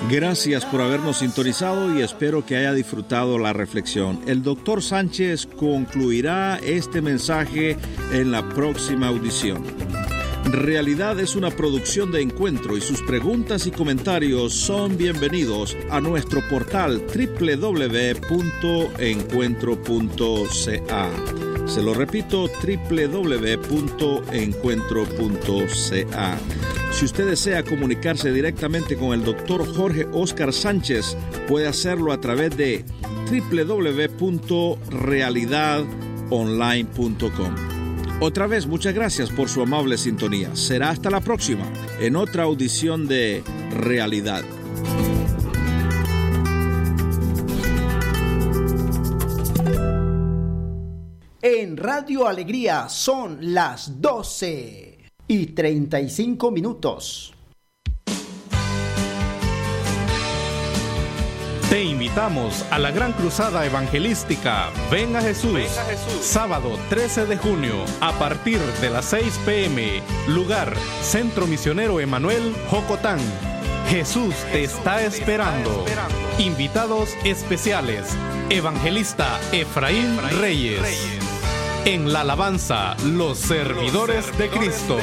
Gracias por habernos sintonizado y espero que haya disfrutado la reflexión. El Dr. Sánchez concluirá este mensaje en la próxima audición. Realidad es una producción de Encuentro y sus preguntas y comentarios son bienvenidos a nuestro portal www.encuentro.ca. Se lo repito, www.encuentro.ca. Si usted desea comunicarse directamente con el Dr. Jorge Óscar Sánchez, puede hacerlo a través de www.realidadonline.com. Otra vez, muchas gracias por su amable sintonía. Será hasta la próxima, en otra audición de Realidad. En Radio Alegría son las 12:35. Te invitamos a la Gran Cruzada Evangelística Ven a Jesús, sábado 13 de junio, a partir de las 6 p.m. Lugar, Centro Misionero Emanuel, Jocotán. Jesús te está esperando. Invitados especiales, Evangelista Efraín Reyes. En la alabanza, los servidores de Cristo.